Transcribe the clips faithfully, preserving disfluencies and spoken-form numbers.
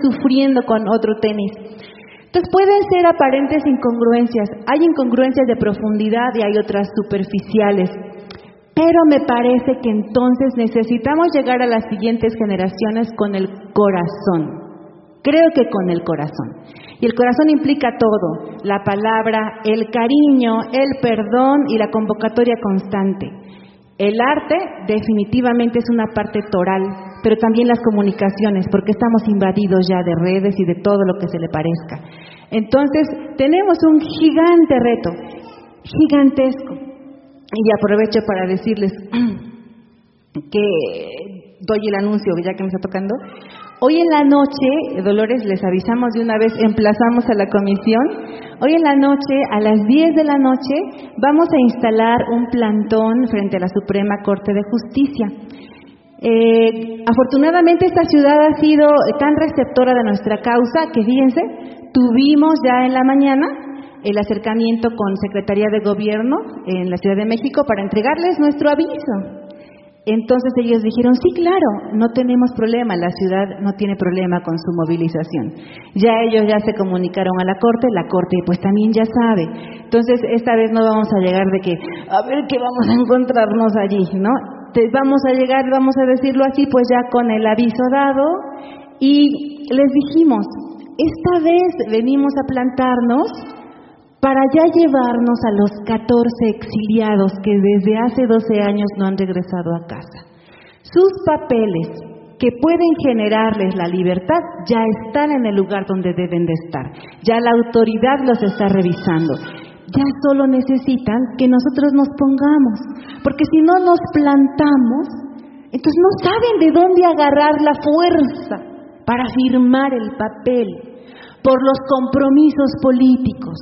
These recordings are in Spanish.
sufriendo con otro tenis. Entonces pueden ser aparentes incongruencias, hay incongruencias de profundidad y hay otras superficiales, pero me parece que entonces necesitamos llegar a las siguientes generaciones con el corazón. Creo que con el corazón. Y el corazón implica todo, la palabra, el cariño, el perdón y la convocatoria constante. El arte definitivamente es una parte toral, pero también las comunicaciones, porque estamos invadidos ya de redes y de todo lo que se le parezca. Entonces, tenemos un gigante reto, gigantesco. Y aprovecho para decirles que doy el anuncio, ya que me está tocando. Hoy en la noche, Dolores, les avisamos de una vez, emplazamos a la comisión. Hoy en la noche, a las diez de la noche, vamos a instalar un plantón frente a la Suprema Corte de Justicia. Eh, afortunadamente esta ciudad ha sido tan receptora de nuestra causa que, fíjense, tuvimos ya en la mañana el acercamiento con Secretaría de Gobierno en la Ciudad de México para entregarles nuestro aviso. Entonces ellos dijeron, sí, claro, no tenemos problema, la ciudad no tiene problema con su movilización. Ya ellos ya se comunicaron a la Corte, la Corte pues también ya sabe. Entonces esta vez no vamos a llegar de que, a ver qué vamos a encontrarnos allí, ¿no? Te vamos a llegar, vamos a decirlo así, pues ya con el aviso dado, y les dijimos, esta vez venimos a plantarnos para ya llevarnos a los catorce exiliados que desde hace doce años no han regresado a casa. Sus papeles, que pueden generarles la libertad, ya están en el lugar donde deben de estar. Ya la autoridad los está revisando. Ya solo necesitan que nosotros nos pongamos, porque si no nos plantamos, entonces no saben de dónde agarrar la fuerza para firmar el papel por los compromisos políticos.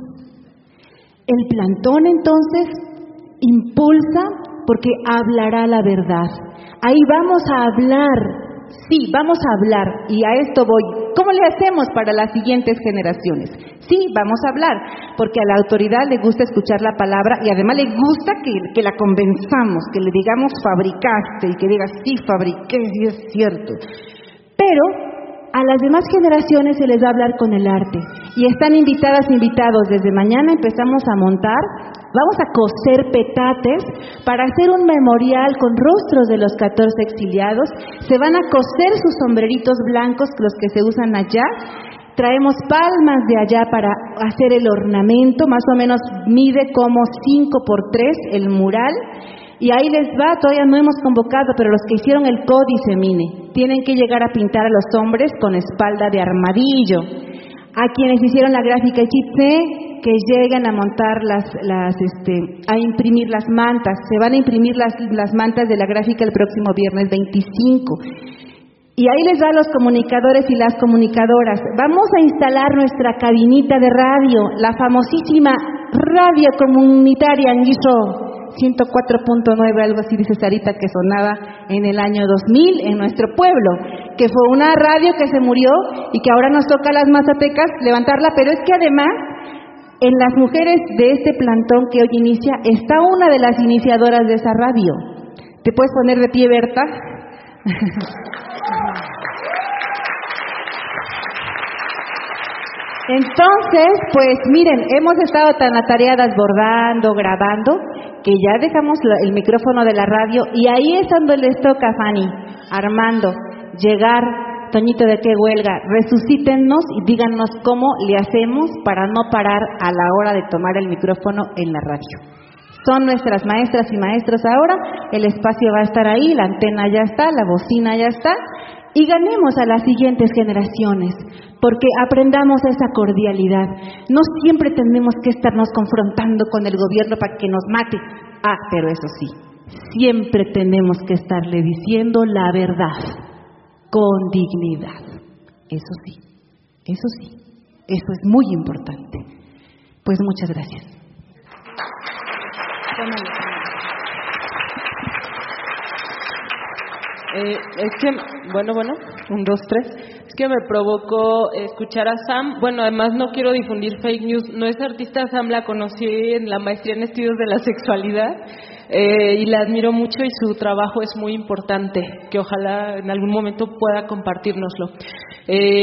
El plantón entonces impulsa porque hablará la verdad. Ahí vamos a hablar, sí, vamos a hablar, y a esto voy. ¿Cómo le hacemos para las siguientes generaciones? Sí, vamos a hablar, porque a la autoridad le gusta escuchar la palabra y además le gusta que, que la convenzamos, que le digamos fabricaste y que diga sí, fabriqué, sí es cierto. Pero a las demás generaciones se les va a hablar con el arte. Y están invitadas, invitados. Desde mañana empezamos a montar, vamos a coser petates para hacer un memorial con rostros de los catorce exiliados. Se van a coser sus sombreritos blancos, los que se usan allá. Traemos palmas de allá para hacer el ornamento, más o menos mide como cinco por tres el mural. Y ahí les va, todavía no hemos convocado, pero los que hicieron el códice, mine, tienen que llegar a pintar a los hombres con espalda de armadillo. A quienes hicieron la gráfica Chitse, que lleguen a montar las, las este, a imprimir las mantas. Se van a imprimir las, las mantas de la gráfica el próximo viernes veinticinco. Y ahí les va a los comunicadores y las comunicadoras. Vamos a instalar nuestra cabinita de radio, la famosísima radio comunitaria Anguiso ciento cuatro punto nueve, algo así dice Sarita, que sonaba en el año dos mil en nuestro pueblo, que fue una radio que se murió y que ahora nos toca a las mazatecas levantarla, pero es que además en las mujeres de este plantón que hoy inicia está una de las iniciadoras de esa radio. ¿Te puedes poner de pie, Berta? Entonces, pues miren, hemos estado tan atareadas bordando, grabando, que ya dejamos la, el micrófono de la radio y ahí es donde les toca, Fanny, Armando, llegar, Toñito de qué huelga, resucítennos y díganos cómo le hacemos para no parar a la hora de tomar el micrófono en la radio. Son nuestras maestras y maestros ahora, el espacio va a estar ahí, la antena ya está, la bocina ya está, y ganemos a las siguientes generaciones, porque aprendamos esa cordialidad. No siempre tenemos que estarnos confrontando con el gobierno para que nos mate. Ah, pero eso sí, siempre tenemos que estarle diciendo la verdad, con dignidad. Eso sí, eso sí, eso es muy importante. Pues muchas gracias. Eh, es que, bueno, bueno, un, dos, tres. Es que me provocó escuchar a Sam. Bueno, además no quiero difundir fake news. No es artista Sam, la conocí en la maestría en estudios de la sexualidad eh, y la admiro mucho y su trabajo es muy importante, que ojalá en algún momento pueda compartírnoslo. Eh,